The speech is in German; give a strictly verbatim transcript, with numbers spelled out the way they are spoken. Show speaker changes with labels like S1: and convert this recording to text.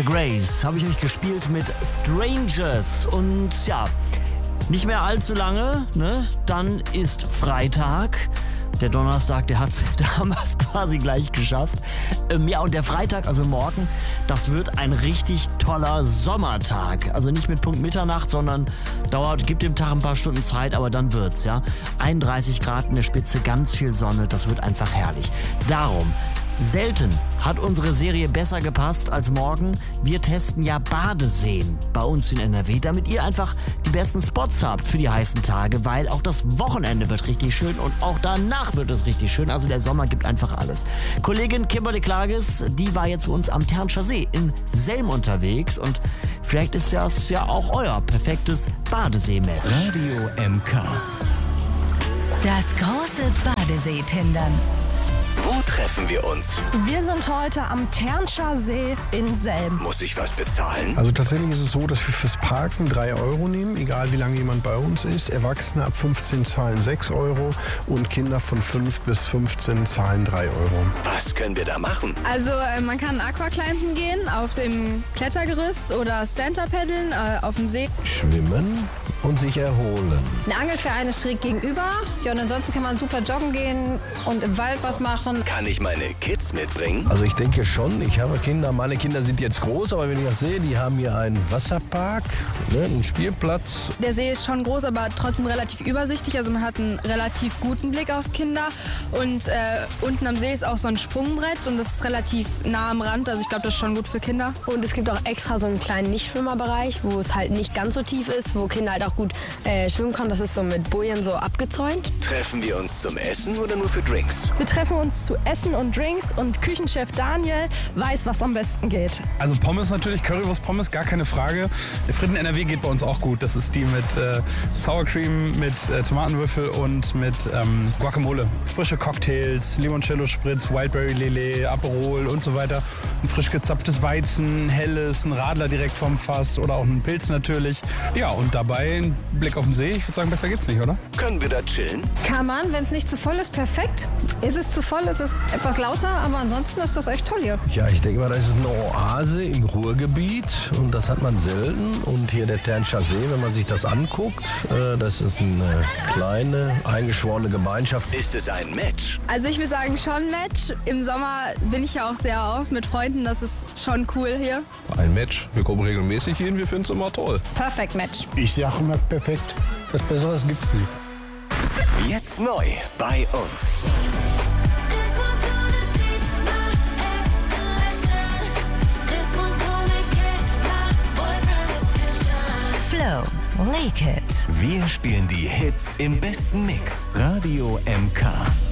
S1: der Grace habe ich euch gespielt mit Strangers. Und ja, nicht mehr allzu lange, ne? Dann ist Freitag. Der Donnerstag, der hat's, da haben wir es quasi gleich geschafft. Ähm, ja, und der Freitag, also morgen, das wird ein richtig toller Sommertag. Also nicht mit Punkt Mitternacht, sondern dauert, gibt dem Tag ein paar Stunden Zeit, aber dann wird's, ja. einunddreißig Grad in der Spitze, ganz viel Sonne, das wird einfach herrlich. Darum, selten hat unsere Serie besser gepasst als morgen. Wir testen ja Badeseen bei uns in N R W, damit ihr einfach die besten Spots habt für die heißen Tage, weil auch das Wochenende wird richtig schön und auch danach wird es richtig schön. Also der Sommer gibt einfach alles. Kollegin Kimberly Klages, die war jetzt für uns am Ternscher See in Selm unterwegs und vielleicht ist das ja auch euer perfektes Badesee-Match.
S2: Radio M K.
S3: Das große Badesee-Tindern.
S2: Wo treffen wir uns?
S4: Wir sind heute am Ternscher See in Selm.
S2: Muss ich was bezahlen?
S5: Also tatsächlich ist es so, dass wir fürs Parken drei Euro nehmen, egal wie lange jemand bei uns ist. Erwachsene ab fünfzehn zahlen sechs Euro und Kinder von fünf bis fünfzehn zahlen drei Euro.
S2: Was können wir da machen?
S4: Also äh, man kann Aquaclimben gehen auf dem Klettergerüst oder Stand-Up paddeln äh, auf dem See.
S6: Schwimmen und sich erholen.
S7: Eine Angelverein ist schräg gegenüber. Ja, und ansonsten kann man super joggen gehen und im Wald was machen.
S2: Kann ich meine Kids mitbringen?
S6: Also ich denke schon, ich habe Kinder, meine Kinder sind jetzt groß, aber wenn ich das sehe, die haben hier einen Wasserpark, ne, einen Spielplatz.
S4: Der See ist schon groß, aber trotzdem relativ übersichtlich. Also man hat einen relativ guten Blick auf Kinder. Und äh, unten am See ist auch so ein Sprungbrett und das ist relativ nah am Rand. Also ich glaube, das ist schon gut für Kinder.
S7: Und es gibt auch extra so einen kleinen Nichtschwimmerbereich, wo es halt nicht ganz so tief ist, wo Kinder halt auch gut äh, schwimmen können. Das ist so mit Bojen so abgezäunt.
S2: Treffen wir uns zum Essen oder nur für Drinks?
S4: Wir treffen uns zu Essen und Drinks und Küchenchef Daniel weiß, was am besten geht.
S8: Also Pommes natürlich, Currywurst-Pommes, gar keine Frage. Fritten N R W geht bei uns auch gut. Das ist die mit äh, Sour Cream, mit äh, Tomatenwürfel und mit ähm, Guacamole. Frische Cocktails, Limoncello-Spritz, Wildberry Lillet, Aperol und so weiter. Ein frisch gezapftes Weizen, helles, ein Radler direkt vom Fass oder auch ein Pilz natürlich. Ja, und dabei ein Blick auf den See. Ich würde sagen, besser geht's nicht, oder?
S2: Können wir da chillen?
S7: Kann man, wenn es nicht zu voll ist, perfekt. Ist es zu voll, ist es etwas lauter, aber ansonsten ist das echt toll hier.
S6: Ja, ich denke mal, das ist eine Oase im Ruhrgebiet und das hat man selten. Und hier der Ternscher See, wenn man sich das anguckt, äh, das ist eine kleine, eingeschworene Gemeinschaft.
S2: Ist es ein Match?
S4: Also ich würde sagen, schon ein Match. Im Sommer bin ich ja auch sehr oft mit Freunden. Das ist schon cool hier.
S9: Ein Match. Wir kommen regelmäßig hin, wir finden es immer toll.
S7: Perfekt Match.
S5: Ich sage immer perfekt. Was Besseres gibt's nicht.
S2: Jetzt neu bei uns.
S3: Flow, Lake It.
S2: Wir spielen die Hits im besten Mix. Radio M K.